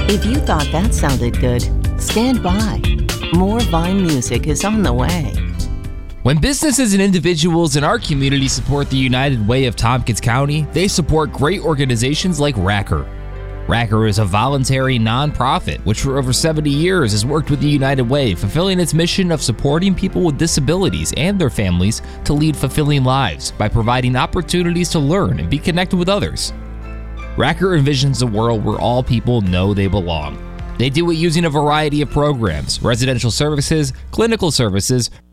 If you thought that sounded good, stand by. More Vine music is on the way. When businesses and individuals in our community support the United Way of Tompkins County, they support great organizations like Racker. Racker is a voluntary nonprofit which for over 70 years has worked with the United Way, fulfilling its mission of supporting people with disabilities and their families to lead fulfilling lives by providing opportunities to learn and be connected with others. Racker envisions a world where all people know they belong. They do it using a variety of programs, residential services, clinical services,